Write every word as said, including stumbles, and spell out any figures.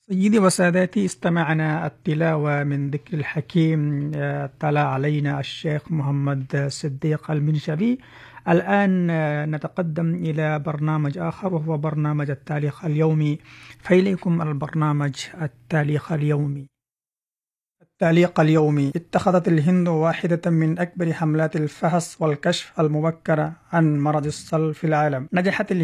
سيدي وسادتي، استمعنا التلاوة من ذكر الحكيم آه، تلا علينا الشيخ محمد صديق المنشبي. الآن آه، نتقدم إلى برنامج آخر، وهو برنامج التاريخ اليومي. فإليكم البرنامج التاريخ اليومي. التعليق اليومي: اتخذت الهند واحدة من أكبر حملات الفحص والكشف المبكر عن مرض الصلب في العالم. نجحت